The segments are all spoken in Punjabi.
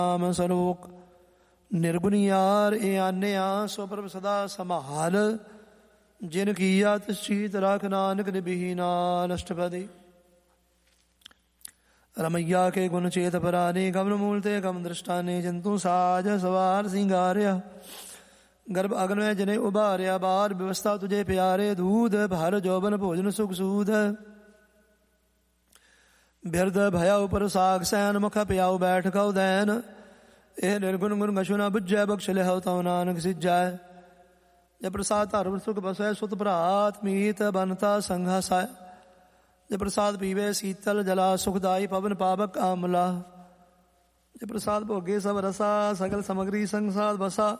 ਨਾਮ ਸਲੋਕ ਨਿਰਗੁਣਿਆਰ ਇਹ ਆਨਿਆ ਸੋ ਪ੍ਰਭ ਸਦਾ ਸੰਭਾਲ ਜਿਨ ਕੀਆ ਤਿਸ ਚੀਤ ਰਾਖ ਨਾਨਕ ਨਿਭੀ ਨਾਲ। ਅਸ਼ਟਪਦੀ। ਰਮਈਆ ਕੇ ਗੁਣ ਚੇਤ ਪਰਾਨੇ ਕਮਲ ਮੂਲ ਤੇ ਕਮ ਦ੍ਰਿਸ਼ਟਾਨੇ ਜੰਤੂ ਸਾਜ ਸਵਾਰ ਸਿੰਗਾਰਿਆ ਗਰਭ ਅਗਨ ਮੈਂ ਜਨੇ ਉਭਾਰਿਆ ਬਾਰ ਵਿਵਸਥਾ ਤੁਝੇ ਪਿਆਰੇ ਦੂਧ ਭਰ ਜੋਬਨ ਭੋਜਨ ਸੁਖ ਸੂਦ ਬਿਰਦ ਭਇਆ ਉਪਰ ਸਾਗ ਸੈਨ ਮੁਖ ਪਿਆਉ ਬੈਠ ਕਉ ਦੈਨ ਇਹ ਨਿਰਗੁਣ ਗੁਣ ਗਸ਼ੁ ਨਾ ਬੁੱਝੈ ਬਖਸ਼ ਲਿਹਉ ਤਉ ਨਾਨਕ ਸਿਜੈ ਜੇ ਪ੍ਰਸਾਦ ਧਰਮ ਸੁਖ ਬਸੈ ਸੁਤ ਭਰਾਤ ਮੀਤ ਬਨਤਾ ਸੰਘਾ ਸਾਇ ਜੇ ਪ੍ਰਸਾਦ ਪੀਵੇ ਸੀਤਲ ਜਲਾ ਸੁਖਦਾਈ ਪਵਨ ਪਾਵਕ ਆਮਲਾ ਜੇ ਪ੍ਰਸਾਦ ਭੋਗੇ ਸਭ ਰਸਾ ਸਗਲ ਸਮਗਰੀ ਸੰਸਾਦ ਬਸਾ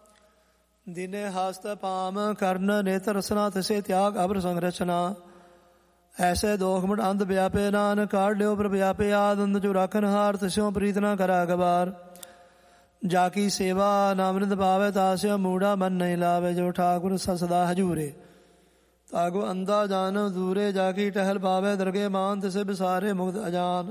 ਦਿਨੇ ਹਸਤ ਪਾਮ ਕਰਨ ਨੇਤਰ ਰਸਨਾ ਤਿਸੇ ਤਿਆਗ ਅਬਰ ਸੰਰਚਨਾ ਐਸੇ ਦੋਖ ਮੁਟ ਅੰਧ ਵਿਆਪੇ ਨਾਨਕ ਕਾਢ ਲਿਓ ਪ੍ਰਭ ਵਿਆਪੇ ਆਦੰਦ ਜੋ ਰਾਖਨ ਹਾਰ ਤਿਸਿਓ ਪ੍ਰੀਤ ਨਾ ਕਰਾ ਗਵਾਰ ਜਾ ਕੀ ਸੇਵਾ ਨਾਮਰਿੰਦ ਪਾਵੇ ਤਾਸਿਓ ਮੂੜਾ ਮਨ ਨਹੀਂ ਲਾਵੇ ਜੋ ਠਾਕੁਰ ਸਦਾ ਹਜੂਰੇ ਤਾਗੋ ਅੰਦਾ ਜਾਨ ਦੂਰੇ ਜਾ ਕੀ ਟਹਿਲ ਪਾਵੇ ਦਰਗੇ ਮਾਨ ਤਿਸੇ ਬਿਸਾਰੇ ਮੁਕਤ ਅਜਾਨ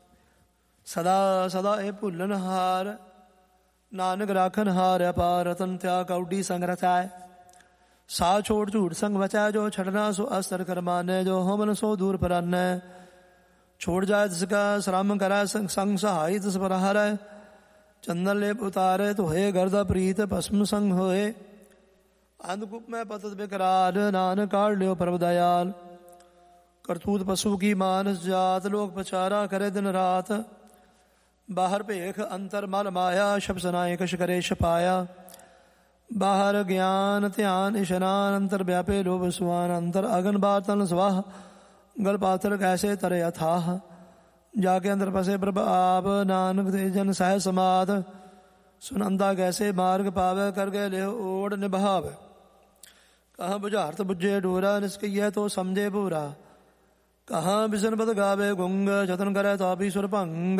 ਸਦਾ ਸਦਾ ਇਹ ਭੁੱਲਨ ਹਾਰ ਨਾਨਕ ਰਾਖਨ ਹਾਰ ਅਪਾਰ ਰਤਨ ਤਿਆ ਕੌਡੀ ਸੰਗ ਰਚਾਏ ਸਾ ਛੋੜ ਝੂਠ ਸੰਗ ਬਚਾਏ ਜੋ ਛੜਨਾ ਸੋ ਅਸਰ ਕਰਮਾਨੇ ਜੋ ਹਮਨ ਸੋ ਦੂਰ ਪਰਾਨੈ ਛੋੜ ਜਾਏ ਤਿਸਕਾ ਸ਼ਰਮ ਕਰੈ ਸੰਗ ਸਹਾਈ ਤਿਸ ਪਰ ਹਰੈ ਚੰਦਨ ਲੇਪ ਉਤਾਰੇ ਧੋਏ ਗਰਦਾ ਪ੍ਰੀਤ ਭਸਮ ਸੰਗ ਹੋਏ ਅੰਧਕੂਪ ਮੈਂ ਪਤਤ ਬਿਕਰਾਰ ਨਾਨਕ ਕਾਢ ਲਿਓ ਪ੍ਰਭ ਦਇਆਲ ਕਰਤੂਤ ਪਸ਼ੂ ਕੀ ਮਾਨਸ ਜਾਤ ਲੋਕ ਪਚਾਰਾ ਕਰੇ ਦਿਨ ਰਾਤ ਬਾਹਰ ਭੇਖ ਅੰਤਰ ਮਲ ਮਾਇਆ ਸ਼ਬ ਸਨਾਏ ਕਛ ਕਰੇ ਛਪਾਇਆ ਬਾਹਰ ਗਿਆਨ ਧਿਆਨ ਇਸ਼ਨਾਨ ਅੰਤਰ ਵਿਆਪੇ ਲੋਭ ਸੁਆਨ ਅੰਤਰ ਅਗਨ ਬਾਰ ਤਨ ਸਵਾਹ ਗਲ ਪਾਤਰ ਕੈਸੇ ਤਰੇ ਅਥਾਹ ਜਾ ਕੇ ਅੰਦਰ ਫਸੇ ਪ੍ਰਭ ਆਪ ਨਾਨਕ ਤੇ ਜਨ ਸਹਿ ਸਮਾਦ ਸੁਨੰਦਾ ਕੈਸੇ ਮਾਰਗ ਪਾਵੇ ਕਰ ਗਏ ਲਿਓ ਓੜ ਨਿਭਾਵੇ ਕਹਾਂ ਬੁਝਾਰਤ ਬੁੱਝੇ ਡੋਰਾ ਨਿਸਕਈਐ ਤੋ ਸਮਝੇ ਭੂਰਾ ਕਹਾਂ ਬਿਸਨ ਪਦ ਗਾਵੇ ਗੁੰਗ ਜਤਨ ਕਰੇ ਤਾਪੀ ਸੁਰ ਭੰਗ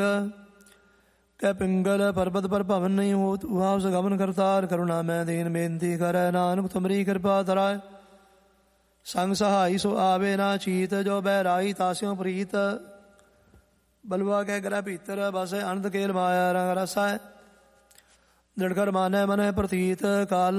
ਕੈ ਪਿੰਗਲ ਪਰਬਤ ਪਰ ਭਵਨ ਨਹੀਂ ਹੋਤ ਉਹਾ ਉਸ ਗਮਨ ਕਰਤਾਰ ਕਰੁਣਾ ਮੈਂ ਦੀਨ ਬੇਨਤੀ ਕਰੈ ਨਾਨਕ ਤੁਮਰੀ ਕਿਰਪਾ ਧਰਾਏ ਸੰਗ ਸਹਾਈ ਸੋ ਆਵੇ ਨਾ ਚੀਤ ਜੋ ਬਹਿਰਾਈ ਤਾਸਿਓ ਪ੍ਰੀਤ ਬਲਵਾ ਕੇ ਗ੍ਰਹਿ ਭੀਤਰ ਬਸੇ ਅਨੰਦ ਕੇਲ ਮਾਇਆ ਰੰਗ ਰਸਾ ਦ੍ਰਿੜ ਕਰ ਮਾਨੈ ਮਨੈ ਪ੍ਰਤੀਤ ਕਾਲ